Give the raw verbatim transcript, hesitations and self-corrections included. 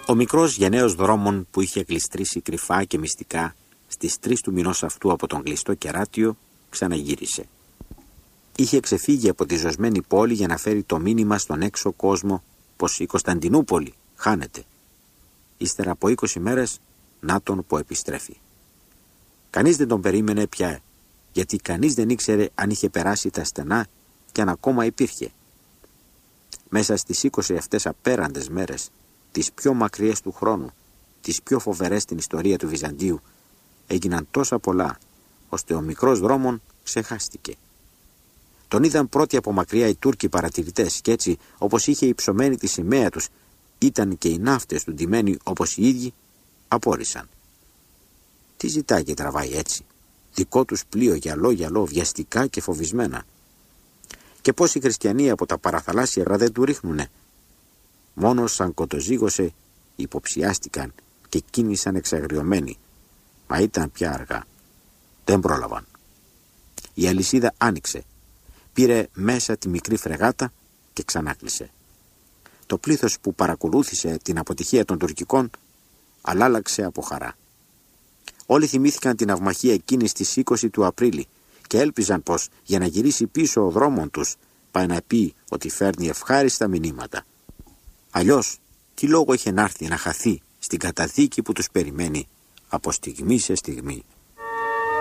Ο μικρός γενναίος δρόμων που είχε γλιστρήσει κρυφά και μυστικά στις τρεις του μηνός αυτού από τον κλειστό κεράτιο ξαναγύρισε. Είχε ξεφύγει από τη ζωσμένη πόλη για να φέρει το μήνυμα στον έξω κόσμο πως η Κωνσταντινούπολη χάνεται. Ύστερα από είκοσι μέρες, να τον που επιστρέφει. Κανείς δεν τον περίμενε πια, γιατί κανείς δεν ήξερε αν είχε περάσει τα στενά και αν ακόμα υπήρχε. Μέσα στις είκοσι αυτές απέραντες μέρες, τις πιο μακριές του χρόνου, τις πιο φοβερές στην ιστορία του Βυζαντίου, έγιναν τόσα πολλά, ώστε ο μικρός δρόμων ξεχάστηκε. Τον είδαν πρώτοι από μακριά οι Τούρκοι παρατηρητές και έτσι, όπως είχε υψωμένη τη σημαία τους, ήταν και οι ναύτες του ντυμένοι όπως οι ίδιοι, απόρρισαν. Τι ζητάει και τραβάει έτσι, δικό τους πλοίο γυαλό-γυαλό, βιαστικά και φοβισμένα. Και πώς οι χριστιανοί από τα παραθαλάσσια δεν του ρίχνουνε. Μόνο σαν κοτοζήγωσε υποψιάστηκαν και κίνησαν εξαγριωμένοι. Μα ήταν πια αργά. Δεν πρόλαβαν. Η αλυσίδα άνοιξε. Πήρε μέσα τη μικρή φρεγάτα και ξανάκλεισε. Το πλήθος που παρακολούθησε την αποτυχία των τουρκικών αλλάλαξε από χαρά. Όλοι θυμήθηκαν την αυμαχία εκείνη στις είκοσι του Απρίλη και έλπιζαν πως για να γυρίσει πίσω ο δρόμον τους πάει να πει ότι φέρνει ευχάριστα μηνύματα. Αλλιώς, τι λόγο είχε να έρθει να χαθεί στην καταδίκη που τους περιμένει από στιγμή σε στιγμή.